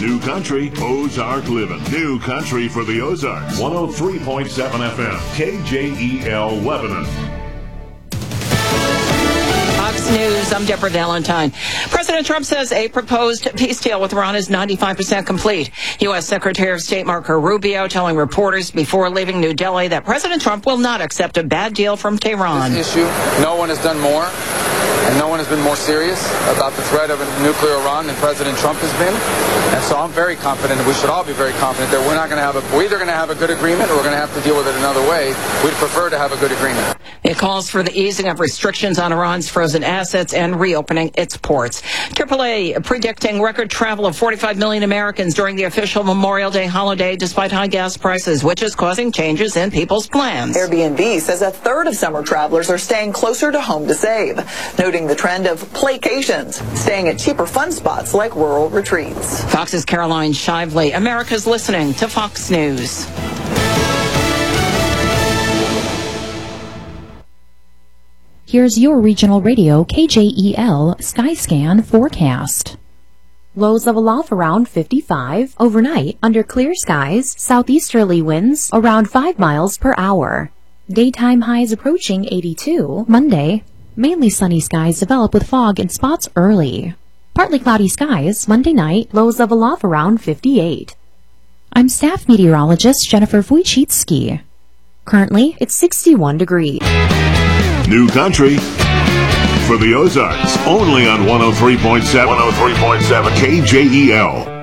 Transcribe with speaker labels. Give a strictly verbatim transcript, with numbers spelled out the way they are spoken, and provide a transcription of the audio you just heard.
Speaker 1: New Country, Ozark Living. New Country for the Ozarks. one oh three point seven F M. K J E L Lebanon.
Speaker 2: Fox News, I'm Deborah Valentine. President Trump says a proposed peace deal with Iran is ninety-five percent complete. U S. Secretary of State Marco Rubio telling reporters before leaving New Delhi that President Trump will not accept a bad deal from Tehran.
Speaker 3: This issue, no one has done more, and no one has been more serious about the threat of a nuclear Iran than President Trump has been. And so I'm very confident, and we should all be very confident, that we're not going to have a, we're either going to have a good agreement or we're going to have to deal with it another way. We'd prefer to have a good agreement.
Speaker 2: It calls for the easing of restrictions on Iran's frozen assets and reopening its ports. triple A predicting record travel of forty-five million Americans during the official Memorial Day holiday despite high gas prices, which is causing changes in people's plans.
Speaker 4: Airbnb says a third of summer travelers are staying closer to home to save, noting the trend of playcations, staying at cheaper fun spots like rural retreats.
Speaker 2: Fox's Caroline Shively. America's listening to Fox News.
Speaker 5: Here's your regional radio K J E L Skyscan forecast. Lows of aloft around fifty-five. Overnight, under clear skies, southeasterly winds around five miles per hour. Daytime highs approaching eighty-two. Monday, mainly sunny skies develop with fog in spots early. Partly cloudy skies, Monday night, lows of aloft around fifty-eight. I'm staff meteorologist Jennifer Wojcicki. Currently, it's sixty-one degrees.
Speaker 1: New Country for the Ozarks. Only on one oh three point seven. one oh three point seven K J E L.